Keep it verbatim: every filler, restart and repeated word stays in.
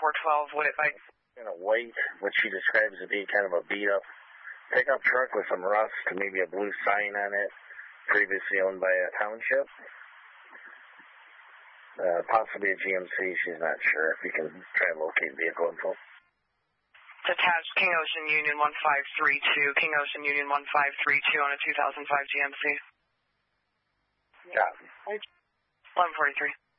four twelve, what it like? In a white, what she describes as being kind of a beat-up pickup truck with some rust, maybe a blue sign on it, previously owned by a township. Uh, possibly a G M C, she's not sure. If you can try and locate vehicle info. Detached King Ocean Union one five three two, King Ocean Union one five three two on a two thousand five G M C. Yeah. eleven forty-three.